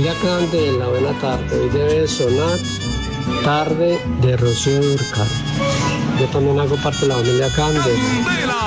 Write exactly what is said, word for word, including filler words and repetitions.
familia Candela, buena tarde. Hoy debe sonar Tarde de Rocío Dúrcal. Yo también hago parte de la familia Candela.